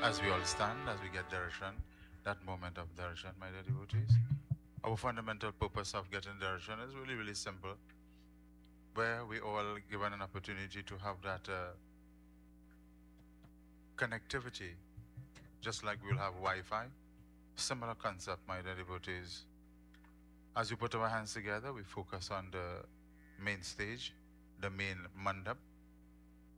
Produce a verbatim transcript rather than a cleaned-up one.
As we all stand, as we get darshan, that moment of darshan, my dear devotees, our fundamental purpose of getting darshan is really, really simple, where we all given an opportunity to have that uh, connectivity, just like we'll have Wi-Fi. Similar concept, my dear devotees. As we put our hands together, we focus on the main stage, the main mandap,